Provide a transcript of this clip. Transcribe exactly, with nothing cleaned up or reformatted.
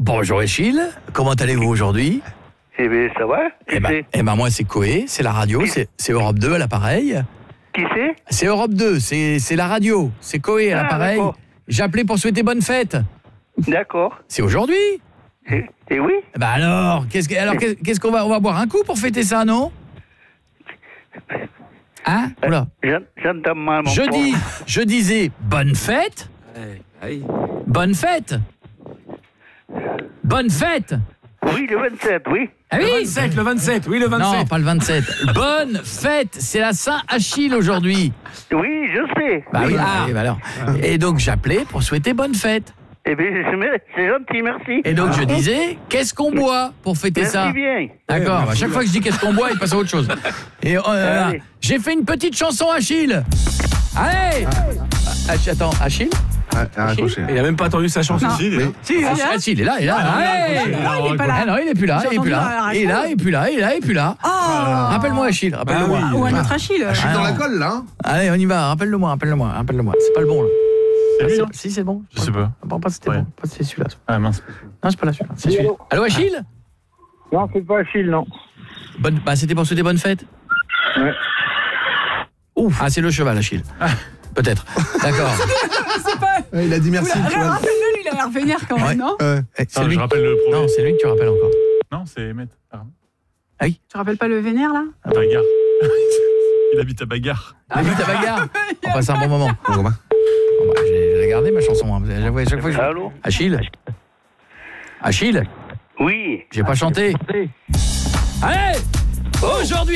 Bonjour Achille, comment allez-vous aujourd'hui? Eh bien, ça va. Qui Eh ben, c'est eh ben moi c'est Coé, c'est la radio, c'est, c'est Europe deux à l'appareil. Qui c'est C'est Europe deux, c'est, c'est la radio, c'est Coé à Ah, l'appareil. d'accord. J'ai appelé pour souhaiter bonne fête. D'accord. C'est aujourd'hui? Et, et oui Eh ben alors, qu'est-ce, que, alors qu'est-ce, qu'est-ce qu'on va, on va boire un coup pour fêter ça, non? Hein? Oula. J'en- J'entends mal, mon Je pauvre. dis, je disais bonne fête. Bonne fête. Bonne fête. Oui, le vingt-sept, oui. Ah oui. Le vingt-sept, le vingt-sept, oui, le vingt-sept. Non, pas le vingt-sept. Bonne fête, c'est la Saint-Achille aujourd'hui. Oui, je sais. Bah oui, Ah. oui, bah alors. Et donc j'appelais pour souhaiter bonne fête. Eh bien, c'est c'est gentil, merci. Et donc je disais, qu'est-ce qu'on boit pour fêter Merci ça? bien. D'accord, à chaque fois que je dis qu'est-ce qu'on boit, il passe à autre chose. Et euh, voilà. Allez. J'ai fait une petite chanson Achille. Allez. Ah, Ach- attends, Achille? Ah, ah, raccroché. Il a même pas entendu sa chanson. Si, il est là. Si, il est là. Ah, Achille, il est là, il est là. Allez. Ah, il est pas là. Ah non, il est plus là, J'ai il est plus entendu là. la Il est là, réponse. il est plus là, il est là, il est plus là. Oh. Rappelle-moi Achille, rappelle-le-moi. Ah oui. Ou un autre Achille. Je suis Ah, dans la non. colle, là. hein. Allez, on y va, rappelle-le-moi, rappelle-le-moi, rappelle-le-moi. C'est pas le bon là. C'est lui, Ah, non Si, c'est bon. Je sais pas. Non, pas c'était Ouais. bon, pas c'est celui-là. Ah mince. Non, c'est pas là celui-là, c'est celui-là. Allô Achille? Non, c'est pas Achille, non. Bonne, bah c'était pour souhaiter bonne fête. Ouais. Ouf. Ah, c'est le cheval Achille. Peut-être. D'accord. C'est pas... Ouais, il a dit merci. Oula, tu alors, vois. rappelle-le, lui, il a l'air vénère quand même, Ouais. non? Ouais. Eh, c'est Attends, lui. je rappelle le premier. Non, c'est lui que tu rappelles encore. Non, c'est Emmett. Pardon. Tu rappelles pas le vénère, là? À Bagarre. Il habite à Bagarre. Ah, vite à bagarre. On passe un bon moment. Bon, bah. Bon, bah, j'ai, j'ai gardé ma chanson. Hein. J'avoue, à chaque fois que je... Allô Achille. Achille. Oui. J'ai pas chanté. Allez. Aujourd'hui.